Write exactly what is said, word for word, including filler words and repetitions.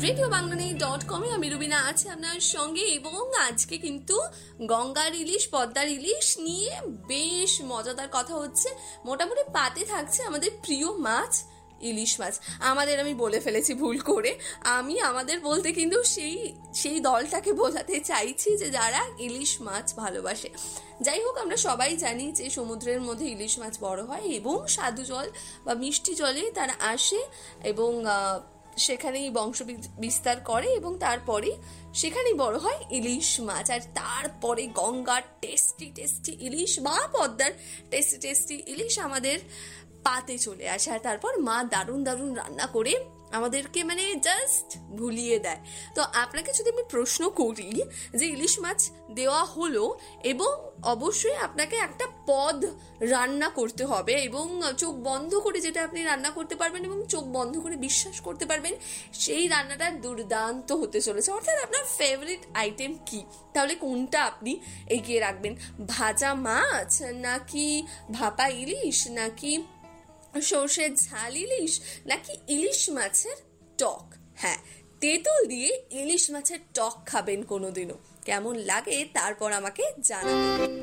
Radio বাংলানি dot কমে আমি রুবিনা আছি আপনার সঙ্গে। এবং আজকে কিন্তু গঙ্গার ইলিশ, পদ্মার ইলিশ নিয়ে বেশ মজাদার কথা হচ্ছে। মোটামুটি পাতে থাকছে আমাদের প্রিয় মাছ ইলিশ মাছ। আমাদের আমি বলে ফেলেছি ভুল করে, আমি আমাদের বলতে কিন্তু সেই সেই দলটাকে বোঝাতে চাইছি যে যারা ইলিশ মাছ ভালোবাসে। যাই হোক, আমরা সবাই জানি যে সমুদ্রের মধ্যে ইলিশ মাছ বড় হয় এবং সাধু জল বা মিষ্টি জলে তারা আসে এবং সেখানেই বংশ বিস্তার করে এবং তারপরে সেখানেই বড় হয় ইলিশ মাছ। আর তারপরে গঙ্গার টেস্টি টেস্টি ইলিশ বা পদ্মার টেস্টি টেস্টি ইলিশ আমাদের পাতে চলে আসে। আর তারপর মা দারুণ দারুণ রান্না করে আমাদেরকে মানে জাস্ট ভুলিয়ে দেয়। তো আপনাকে যদি আমি প্রশ্ন করি যে ইলিশ মাছ দেওয়া হলো এবং অবশ্যই আপনাকে একটা পদ রান্না করতে হবে এবং চোখ বন্ধ করে যেটা আপনি রান্না করতে পারবেন এবং চোখ বন্ধ করে বিশ্বাস করতে পারবেন সেই রান্নাটা দুর্দান্ত হতে চলেছে, অর্থাৎ আপনার ফেভারিট আইটেম কি, তাহলে কোনটা আপনি এগিয়ে রাখবেন? ভাজা মাছ নাকি ভাপা ইলিশ নাকি সর্ষের ঝাল ইলিশ নাকি ইলিশ মাছের টক? হ্যাঁ, তেঁতুল দিয়ে ইলিশ মাছের টক খাবেন কোনোদিনও? কেমন লাগে তারপর আমাকে জানাবেন।